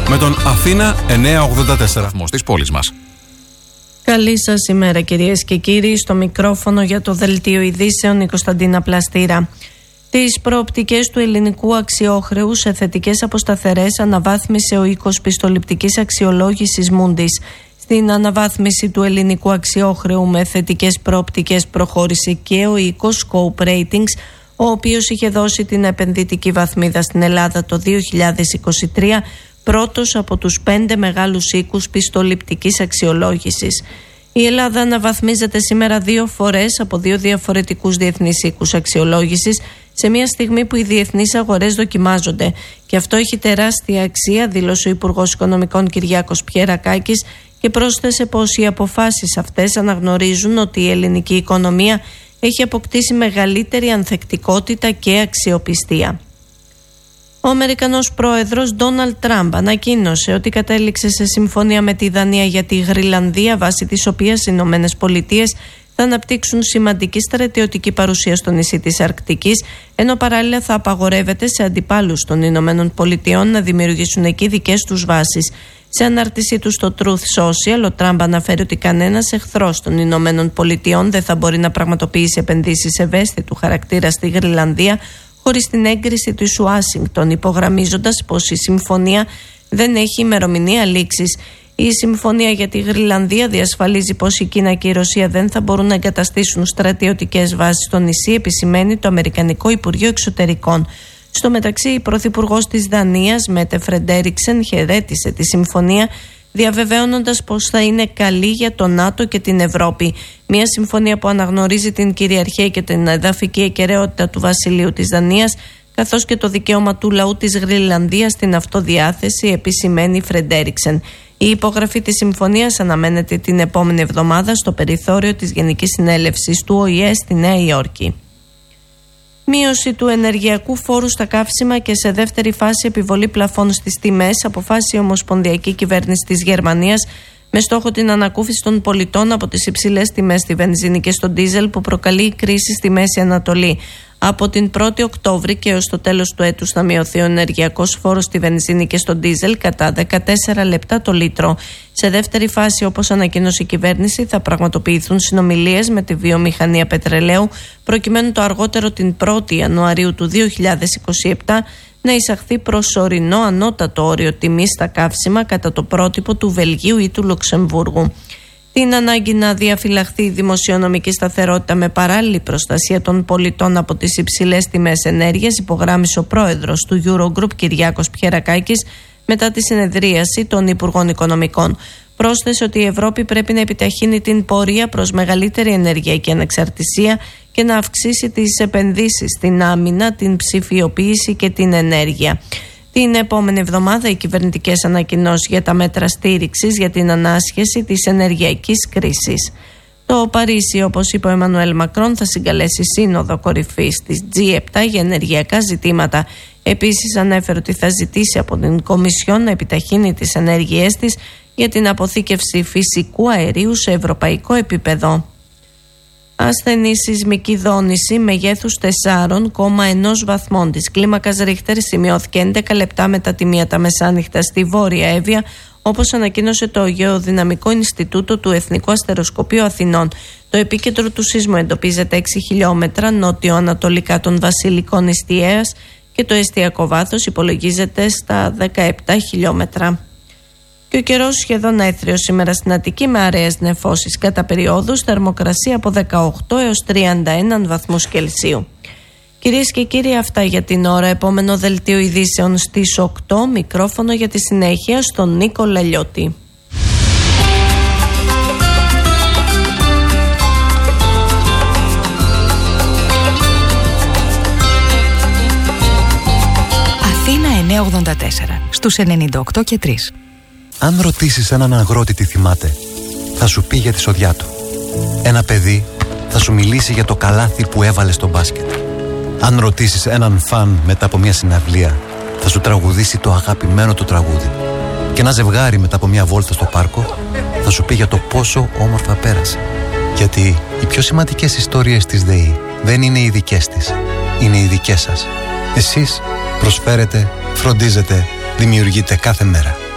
με τον Αθήνα 984 της πόλης μας. Καλή σας ημέρα κυρίες και κύριοι. Στο μικρόφωνο για το Δελτίο Ειδήσεων η Κωνσταντίνα Πλαστήρα. Τις προοπτικές του ελληνικού αξιόχρεου σε θετικές από σταθερές αναβάθμισε ο οίκος πιστοληπτικής αξιολόγησης Moody's. Στην αναβάθμιση του ελληνικού αξιόχρεου με θετικές προοπτικές προχώρησε και ο οίκος Scope Ratings, ο οποίος είχε δώσει την επενδυτική βαθμίδα στην Ελλάδα το 2023, πρώτος από τους 5 μεγάλους οίκους πιστοληπτικής αξιολόγησης. Η Ελλάδα αναβαθμίζεται σήμερα 2 φορές από 2 διαφορετικούς διεθνείς οίκους αξιολόγησης, σε μια στιγμή που οι διεθνείς αγορές δοκιμάζονται. Και αυτό έχει τεράστια αξία, δήλωσε ο Υπουργός Οικονομικών Κυριάκος Πιερακάκης, και πρόσθεσε πως οι αποφάσεις αυτές αναγνωρίζουν ότι η ελληνική οικονομία έχει αποκτήσει μεγαλύτερη ανθεκτικότητα και αξιοπιστία. Ο Αμερικανός πρόεδρος Ντόναλντ Τραμπ ανακοίνωσε ότι κατέληξε σε συμφωνία με τη Δανία για τη Γροιλανδία, βάσει της οποίας οι Ηνωμένες Πολιτείες θα αναπτύξουν σημαντική στρατιωτική παρουσία στο νησί της Αρκτικής, ενώ παράλληλα θα απαγορεύεται σε αντιπάλους των Ηνωμένων Πολιτειών να δημιουργήσουν εκεί δικές τους βάσεις. Σε ανάρτησή του στο Truth Social, ο Τραμπ αναφέρει ότι κανένας εχθρός των Ηνωμένων Πολιτειών δεν θα μπορεί να πραγματοποιήσει επενδύσεις ευαίσθητου χαρακτήρα στη Γροιλανδία χωρίς την έγκριση της Ουάσιγκτον, υπογραμμίζοντας πως η συμφωνία δεν έχει ημερομηνία λήξης. Η συμφωνία για τη Γροιλανδία διασφαλίζει πως η Κίνα και η Ρωσία δεν θα μπορούν να εγκαταστήσουν στρατιωτικές βάσεις στο νησί, επισημαίνει το Αμερικανικό Υπουργείο Εξωτερικών. Στο μεταξύ, η Πρωθυπουργός της Δανίας, Μέτε Φρεντέριξεν, χαιρέτησε τη συμφωνία, διαβεβαίωνοντας πως θα είναι καλή για το ΝΑΤΟ και την Ευρώπη. Μια συμφωνία που αναγνωρίζει την κυριαρχία και την εδαφική ακεραιότητα του Βασιλείου της Δανίας, καθώς και το δικαίωμα του λαού της Γροιλανδίας στην αυτοδιάθεση, επισημαίνει Φρεντέριξεν. Η υπογραφή της συμφωνίας αναμένεται την επόμενη εβδομάδα στο περιθώριο της Γενικής Συνέλευσης του ΟΗΕ στη Νέα Υόρκη. Μείωση του ενεργειακού φόρου στα καύσιμα και σε δεύτερη φάση επιβολή πλαφών στις τιμές, αποφάσισε η Ομοσπονδιακή Κυβέρνηση της Γερμανίας με στόχο την ανακούφιση των πολιτών από τις υψηλές τιμές στη βενζίνη και στο ντίζελ που προκαλεί η κρίση στη Μέση Ανατολή. Από την 1η Οκτώβρη και έως το τέλος του έτους θα μειωθεί ο ενεργειακός φόρος στη βενζίνη και στο ντίζελ κατά 14 λεπτά το λίτρο. Σε δεύτερη φάση, όπως ανακοίνωσε η κυβέρνηση, θα πραγματοποιηθούν συνομιλίες με τη βιομηχανία πετρελαίου προκειμένου το αργότερο την 1η Ιανουαρίου του 2027 να εισαχθεί προσωρινό ανώτατο όριο τιμής στα καύσιμα κατά το πρότυπο του Βελγίου ή του Λουξεμβούργου. Την ανάγκη να διαφυλαχθεί η δημοσιονομική σταθερότητα με παράλληλη προστασία των πολιτών από τις υψηλές τιμές ενέργειας υπογράμμισε ο πρόεδρος του Eurogroup Κυριάκος Πιερακάκης μετά τη συνεδρίαση των Υπουργών Οικονομικών. Πρόσθεσε ότι η Ευρώπη πρέπει να επιταχύνει την πορεία προς μεγαλύτερη ενεργειακή ανεξαρτησία και να αυξήσει τις επενδύσεις στην άμυνα, την ψηφιοποίηση και την ενέργεια. Την επόμενη εβδομάδα οι κυβερνητικές ανακοινώσεις για τα μέτρα στήριξης για την ανάσχεση της ενεργειακής κρίσης. Το Παρίσι, όπως είπε ο Εμμανουέλ Μακρόν, θα συγκαλέσει σύνοδο κορυφής της G7 για ενεργειακά ζητήματα. Επίσης ανέφερε ότι θα ζητήσει από την Κομισιόν να επιταχύνει τις ενέργειές της για την αποθήκευση φυσικού αερίου σε ευρωπαϊκό επίπεδο. Ασθενή σεισμική δόνηση μεγέθους 4,1 βαθμών της κλίμακας Ρίχτερ σημειώθηκε 11 λεπτά μετά τη 1 τα μεσάνυχτα στη Βόρεια Εύβοια, όπως ανακοίνωσε το Γεωδυναμικό Ινστιτούτο του Εθνικού Αστεροσκοπείου Αθηνών. Το επίκεντρο του σεισμού εντοπίζεται 6 χιλιόμετρα νότιο-ανατολικά των Βασιλικών Ιστιαίας και το εστιακό βάθος υπολογίζεται στα 17 χιλιόμετρα. Και ο καιρός σχεδόν έθριος σήμερα στην Αττική με αραιές νεφώσεις κατά περιόδους, θερμοκρασία από 18 έως 31 βαθμούς Κελσίου. Κυρίες και κύριοι, αυτά για την ώρα. Επόμενο δελτίο ειδήσεων στις 8, μικρόφωνο για τη συνέχεια στον Νίκο Λαλιώτη. Αθήνα 984 στους 98 και 3. Αν ρωτήσεις έναν αγρότη τι θυμάται, θα σου πει για τη σοδιά του. Ένα παιδί θα σου μιλήσει για το καλάθι που έβαλε στο μπάσκετ. Αν ρωτήσεις έναν φαν μετά από μια συναυλία, θα σου τραγουδήσει το αγαπημένο του τραγούδι. Και ένα ζευγάρι μετά από μια βόλτα στο πάρκο θα σου πει για το πόσο όμορφα πέρασε. Γιατί οι πιο σημαντικές ιστορίες της ΔΕΗ δεν είναι οι δικές της, είναι οι δικές σας. Εσείς προσφέρετε, φροντίζετε, δημιουργείτε κάθε μέρα.